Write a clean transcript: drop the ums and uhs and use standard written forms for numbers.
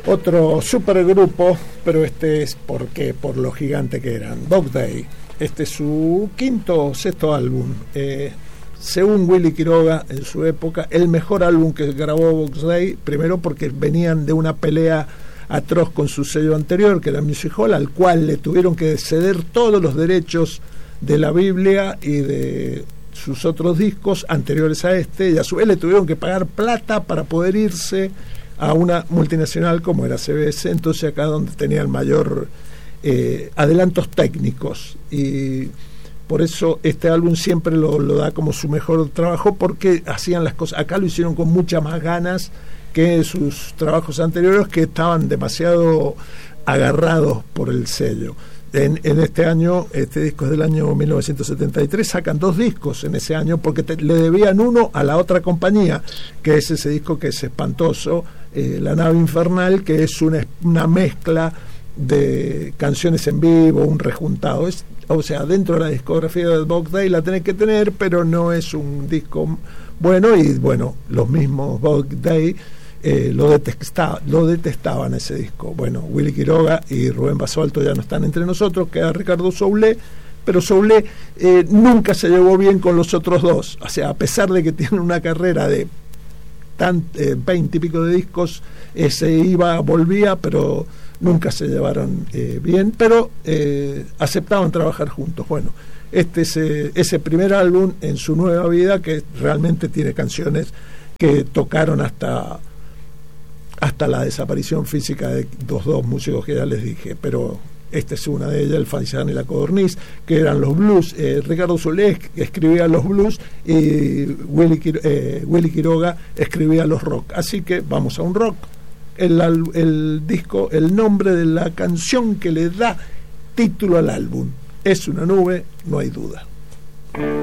Otro supergrupo, pero este es por lo gigante que eran, Dog Day. Este es su quinto o sexto álbum. Según Willy Quiroga, en su época, el mejor álbum que grabó Dog Day, primero porque venían de una pelea atroz con su sello anterior, que era Music Hall, al cual le tuvieron que ceder todos los derechos de la Biblia y de sus otros discos anteriores a este, y a su vez le tuvieron que pagar plata para poder irse a una multinacional como era CBS, entonces acá donde tenía el mayor adelantos técnicos, y por eso este álbum siempre lo da como su mejor trabajo, porque hacían las cosas, acá lo hicieron con muchas más ganas que sus trabajos anteriores, que estaban demasiado agarrados por el sello. En este año, este disco es del año 1973, sacan 2 discos en ese año porque le debían uno a la otra compañía, que es ese disco que es espantoso, La Nave Infernal, que es una mezcla de canciones en vivo, un rejuntado. O sea, dentro de la discografía de Dog Day la tenés que tener, pero no es un disco bueno, y bueno, los mismos Dog Day lo detestaban ese disco. Bueno, Willy Quiroga y Rubén Basualto ya no están entre nosotros, queda Ricardo Soule, pero Soule nunca se llevó bien con los otros dos, o sea, a pesar de que tienen una carrera de 20 y pico de discos, volvía, pero nunca se llevaron bien, pero aceptaban trabajar juntos. Bueno, este es ese primer álbum en su nueva vida, que realmente tiene canciones que tocaron hasta la desaparición física de los dos músicos que ya les dije, pero esta es una de ellas, el Faisán y la Codorniz, que eran los blues. Ricardo Solé escribía los blues y Willy Quiroga escribía los rock. Así que vamos a un rock. El disco, el nombre de la canción que le da título al álbum, Es una nube, no hay duda.